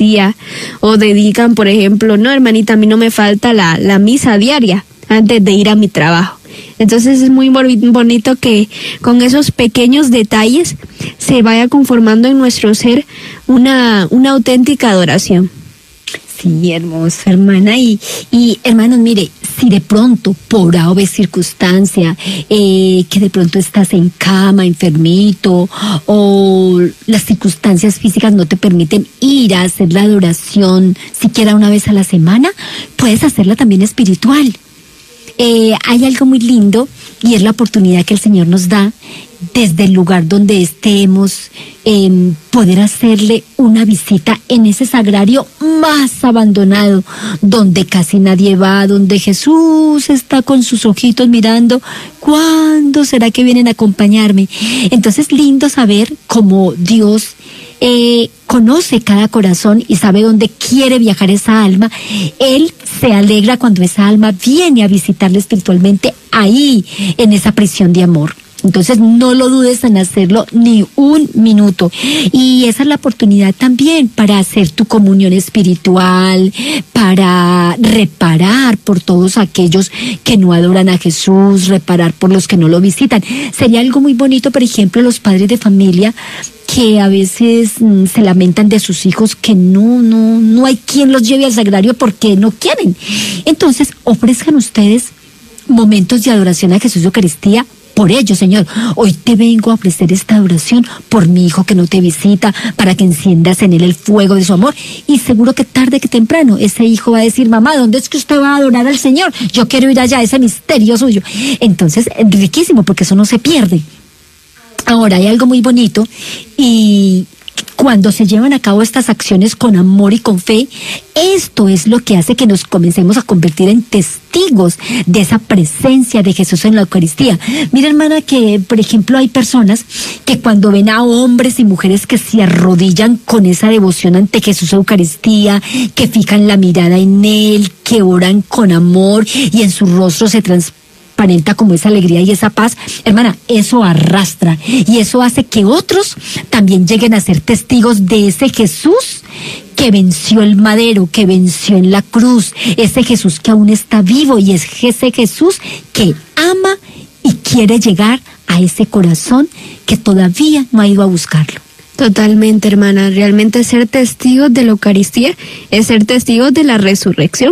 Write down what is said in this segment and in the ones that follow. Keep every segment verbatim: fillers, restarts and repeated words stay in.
Eucaristía, o dedican, por ejemplo, no, hermanita, a mí no me falta la, la misa diaria antes de ir a mi trabajo. Entonces es muy bonito que con esos pequeños detalles se vaya conformando en nuestro ser una, una auténtica adoración. Sí, hermoso, hermana. Y, y hermanos, mire, si de pronto, por A o B circunstancia, eh, que de pronto estás en cama, enfermito, o las circunstancias físicas no te permiten ir a hacer la adoración siquiera una vez a la semana, puedes hacerla también espiritual. Eh, hay algo muy lindo y es la oportunidad que el Señor nos da desde el lugar donde estemos, eh, poder hacerle una visita en ese sagrario más abandonado, donde casi nadie va, donde Jesús está con sus ojitos mirando, ¿cuándo será que vienen a acompañarme? Entonces, lindo saber cómo Dios eh, conoce cada corazón y sabe dónde quiere viajar esa alma. Él se alegra cuando esa alma viene a visitarle espiritualmente ahí, en esa prisión de amor. Entonces no lo dudes en hacerlo ni un minuto. Y esa es la oportunidad también para hacer tu comunión espiritual, para reparar por todos aquellos que no adoran a Jesús, reparar por los que no lo visitan. Sería algo muy bonito, por ejemplo, los padres de familia que a veces mm, se lamentan de sus hijos que no, no, no hay quien los lleve al sagrario porque no quieren. Entonces ofrezcan ustedes momentos de adoración a Jesús de Eucaristía. Por ello, Señor, hoy te vengo a ofrecer esta adoración por mi hijo que no te visita, para que enciendas en él el fuego de su amor. Y seguro que tarde que temprano ese hijo va a decir, mamá, ¿dónde es que usted va a adorar al Señor? Yo quiero ir allá, ese misterio suyo. Entonces, riquísimo, porque eso no se pierde. Ahora, hay algo muy bonito y cuando se llevan a cabo estas acciones con amor y con fe, esto es lo que hace que nos comencemos a convertir en testigos de esa presencia de Jesús en la Eucaristía. Mira, hermana, que por ejemplo hay personas que cuando ven a hombres y mujeres que se arrodillan con esa devoción ante Jesús Eucaristía, que fijan la mirada en Él, que oran con amor y en su rostro se transforman, aparenta como esa alegría y esa paz, hermana, eso arrastra y eso hace que otros también lleguen a ser testigos de ese Jesús que venció el madero, que venció en la cruz, ese Jesús que aún está vivo y es ese Jesús que ama y quiere llegar a ese corazón que todavía no ha ido a buscarlo. Totalmente, hermana. Realmente ser testigos de la Eucaristía es ser testigos de la resurrección.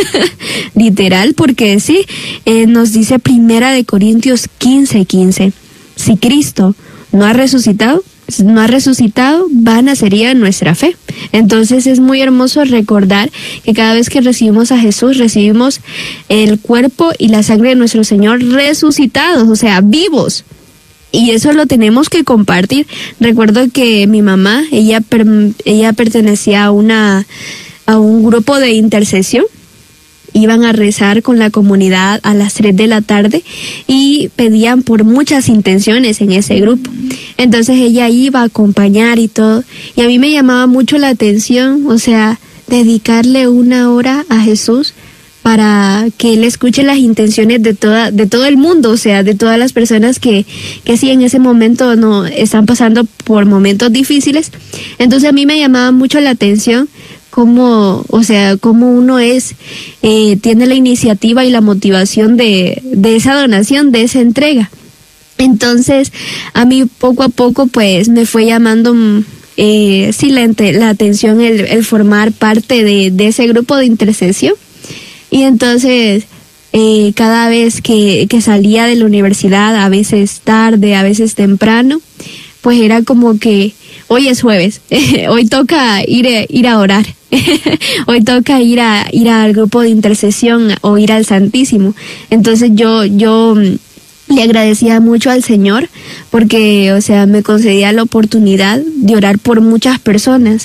Literal, porque sí, eh, nos dice Primera de Corintios quince, quince. Si Cristo no ha resucitado, no ha resucitado, vana sería nuestra fe. Entonces es muy hermoso recordar que cada vez que recibimos a Jesús, recibimos el cuerpo y la sangre de nuestro Señor resucitados, o sea, vivos. Y eso lo tenemos que compartir. Recuerdo que mi mamá, ella per, ella pertenecía a una a un grupo de intercesión. Iban a rezar con la comunidad a las tres de la tarde y pedían por muchas intenciones en ese grupo. Entonces ella iba a acompañar y todo. Y a mí me llamaba mucho la atención, o sea, dedicarle una hora a Jesús para que Él escuche las intenciones de toda, de todo el mundo, o sea, de todas las personas que, que sí en ese momento no están pasando por momentos difíciles. Entonces a mí me llamaba mucho la atención cómo, o sea, cómo uno es, eh, tiene la iniciativa y la motivación de, de esa donación, de esa entrega. Entonces, a mí poco a poco, pues, me fue llamando, eh, sí, la, la atención el, el formar parte de, de ese grupo de intercesión. Y entonces, eh, cada vez que, que salía de la universidad, a veces tarde, a veces temprano, pues era como que, hoy es jueves, hoy toca ir, ir a orar, hoy toca ir a ir al grupo de intercesión o ir al Santísimo. Entonces yo, yo le agradecía mucho al Señor porque, o sea, me concedía la oportunidad de orar por muchas personas.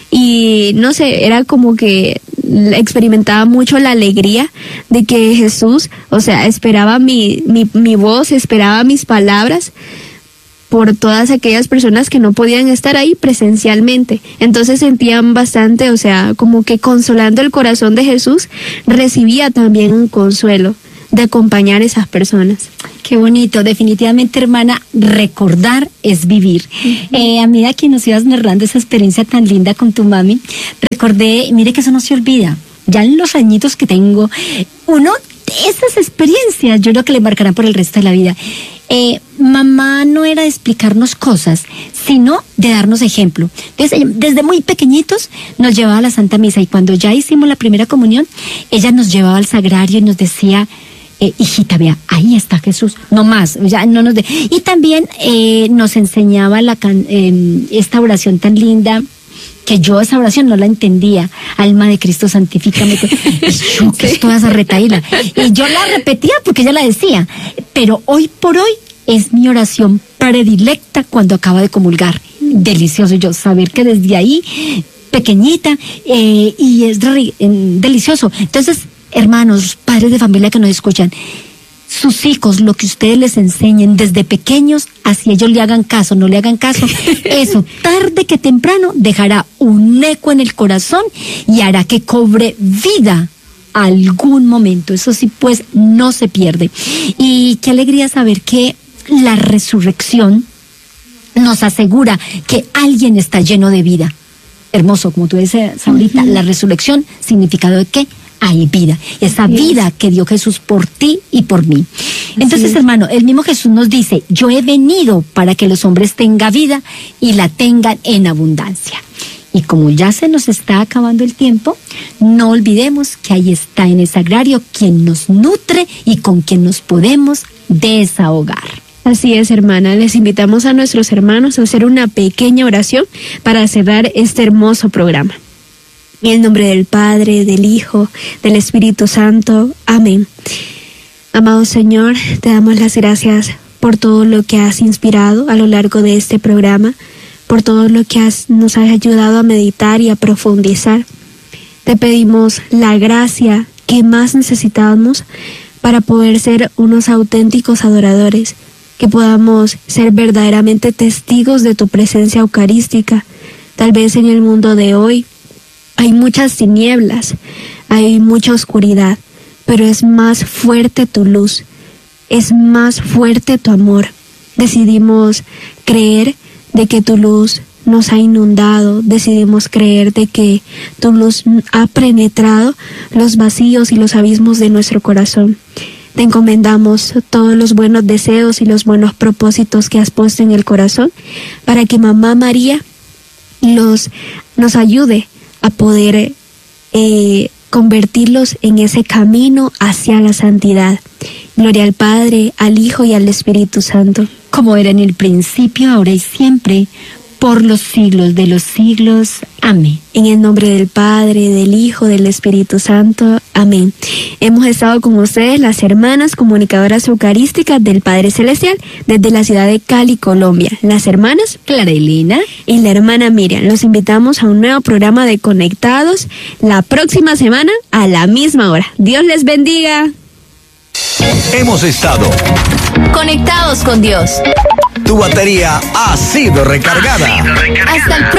Y no sé, era como que experimentaba mucho la alegría de que Jesús, o sea, esperaba mi, mi, mi voz, esperaba mis palabras por todas aquellas personas que no podían estar ahí presencialmente. Entonces sentían bastante, o sea, como que consolando el corazón de Jesús, recibía también un consuelo de acompañar a esas personas. Qué bonito, definitivamente, hermana, recordar es vivir. Uh-huh. Eh, a medida que nos ibas narrando esa experiencia tan linda con tu mami, recordé, mire que eso no se olvida, ya en los añitos que tengo, uno de esas experiencias yo creo que le marcarán por el resto de la vida. Eh, mamá no era de explicarnos cosas, sino de darnos ejemplo. Desde, desde muy pequeñitos nos llevaba a la Santa Misa, y cuando ya hicimos la primera comunión, ella nos llevaba al sagrario y nos decía, Eh, hijita, vea, ahí está Jesús, no más, ya no nos de... Y también eh, nos enseñaba la can... eh, esta oración tan linda, que yo esa oración no la entendía. Alma de Cristo, santifícame. Y yo, que es toda esa retaíla. Y yo la repetía porque ella la decía. Pero hoy por hoy es mi oración predilecta cuando acaba de comulgar. Delicioso yo saber que desde ahí, pequeñita, eh, y es re... delicioso. Entonces, hermanos, padres de familia que nos escuchan, sus hijos, lo que ustedes les enseñen desde pequeños, así ellos le hagan caso, no le hagan caso, eso tarde que temprano dejará un eco en el corazón y hará que cobre vida algún momento. Eso sí, pues no se pierde. Y qué alegría saber que la resurrección nos asegura que alguien está lleno de vida. Hermoso, como tú dices ahorita, uh-huh. La resurrección, significado de qué? Hay vida, esa sí. vida que dio Jesús por ti y por mí. Entonces, sí. hermano, el mismo Jesús nos dice, yo he venido para que los hombres tengan vida y la tengan en abundancia. Y como ya se nos está acabando el tiempo, no olvidemos que ahí está en el sagrario quien nos nutre y con quien nos podemos desahogar. Así es, hermana. Les invitamos a nuestros hermanos a hacer una pequeña oración para cerrar este hermoso programa. En el nombre del Padre, del Hijo, del Espíritu Santo. Amén. Amado Señor, te damos las gracias por todo lo que has inspirado a lo largo de este programa, por todo lo que has, nos has ayudado a meditar y a profundizar. Te pedimos la gracia que más necesitamos para poder ser unos auténticos adoradores, que podamos ser verdaderamente testigos de tu presencia eucarística. Tal vez en el mundo de hoy hay muchas tinieblas, hay mucha oscuridad, pero es más fuerte tu luz, es más fuerte tu amor. Decidimos creer de que tu luz nos ha inundado, decidimos creer de que tu luz ha penetrado los vacíos y los abismos de nuestro corazón. Te encomendamos todos los buenos deseos y los buenos propósitos que has puesto en el corazón para que Mamá María los, nos ayude a poder eh, convertirlos en ese camino hacia la santidad. Gloria al Padre, al Hijo y al Espíritu Santo. Como era en el principio, ahora y siempre, por los siglos de los siglos. Amén. En el nombre del Padre, del Hijo, del Espíritu Santo. Amén. Hemos estado con ustedes las hermanas comunicadoras eucarísticas del Padre Celestial desde la ciudad de Cali, Colombia. Las hermanas Clara Elena y la hermana Miriam. Los invitamos a un nuevo programa de Conectados la próxima semana a la misma hora. Dios les bendiga. Hemos estado conectados con Dios. Tu batería ha sido recargada. Ha sido recargada. Hasta el próximo